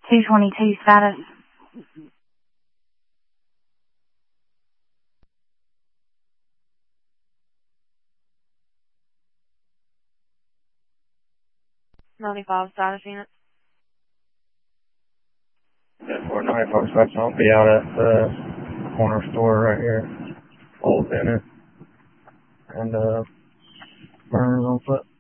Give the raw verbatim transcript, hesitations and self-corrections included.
two twenty-two status. ninety-five status unit. four ninety-five status. I'll be out at the corner store right here. Old Bennett. And, uh, burners on foot.